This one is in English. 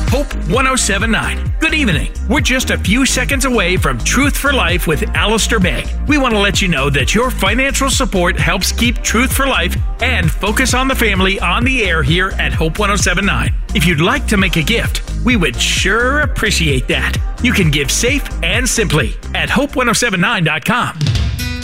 Hope 1079. Good evening. We're just a few seconds away from Truth for Life with Alistair Begg. We want to let you know that your financial support helps keep Truth for Life and Focus on the Family on the air here at Hope 1079. If you'd like to make a gift, we would sure appreciate that. You can give safe and simply at hope1079.com.